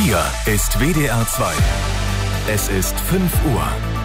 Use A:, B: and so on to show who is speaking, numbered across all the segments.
A: Hier ist WDR 2. Es ist 5 Uhr.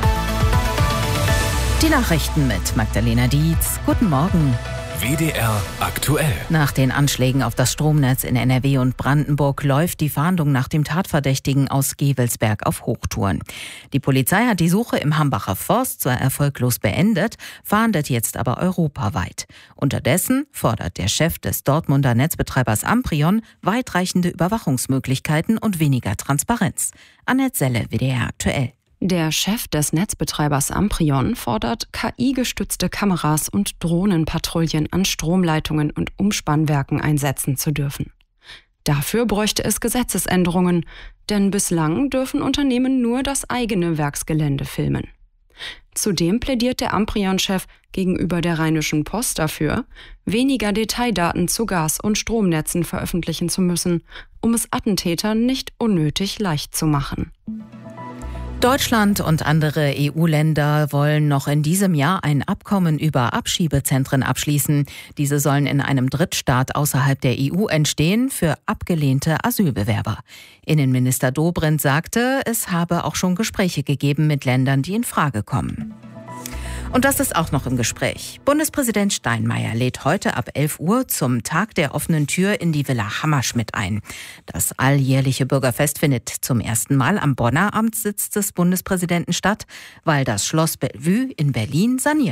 B: Die Nachrichten mit Magdalena Dietz. Guten Morgen.
A: WDR aktuell.
B: Nach den Anschlägen auf das Stromnetz in NRW und Brandenburg läuft die Fahndung nach dem Tatverdächtigen aus Gevelsberg auf Hochtouren. Die Polizei hat die Suche im Hambacher Forst zwar erfolglos beendet, fahndet jetzt aber europaweit. Unterdessen fordert der Chef des Dortmunder Netzbetreibers Amprion weitreichende Überwachungsmöglichkeiten und weniger Transparenz. Annette Selle, WDR aktuell.
C: Der Chef des Netzbetreibers Amprion fordert, KI-gestützte Kameras und Drohnenpatrouillen an Stromleitungen und Umspannwerken einsetzen zu dürfen. Dafür bräuchte es Gesetzesänderungen, denn bislang dürfen Unternehmen nur das eigene Werksgelände filmen. Zudem plädiert der Amprion-Chef gegenüber der Rheinischen Post dafür, weniger Detaildaten zu Gas- und Stromnetzen veröffentlichen zu müssen, um es Attentätern nicht unnötig leicht zu machen.
B: Deutschland und andere EU-Länder wollen noch in diesem Jahr ein Abkommen über Abschiebezentren abschließen. Diese sollen in einem Drittstaat außerhalb der EU entstehen für abgelehnte Asylbewerber. Innenminister Dobrindt sagte, es habe auch schon Gespräche gegeben mit Ländern, die in Frage kommen. Und das ist auch noch im Gespräch. Bundespräsident Steinmeier lädt heute ab 11 Uhr zum Tag der offenen Tür in die Villa Hammerschmidt ein. Das alljährliche Bürgerfest findet zum ersten Mal am Bonner Amtssitz des Bundespräsidenten statt, weil das Schloss Bellevue in Berlin saniert